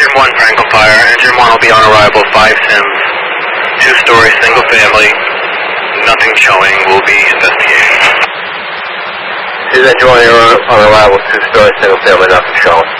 Engine 1 Franklin Fire. Engine 1 will be on arrival 5 Sims. 2-story, single family. Nothing showing. We'll be investigating. Is Engine 1 on arrival 2-story, single family, nothing showing?